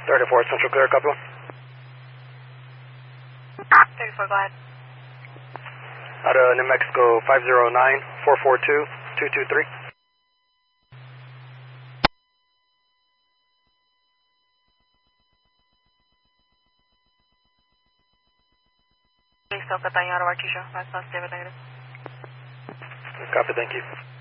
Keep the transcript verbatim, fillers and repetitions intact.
thirty-four, Central Clear, copy one. thirty-four, go ahead. Out of New Mexico, five zero nine, four four two, two two three. Listo, Cataño, Arbarquillo. Más, más, David, Copy, thank you.